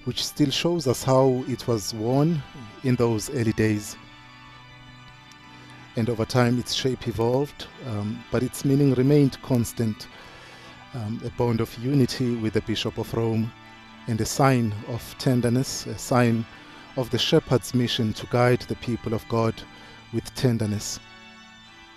which still shows us how it was worn in those early days. And over time, its shape evolved, but its meaning remained constant, a bond of unity with the Bishop of Rome, and a sign of tenderness, a sign of the shepherd's mission to guide the people of God with tenderness.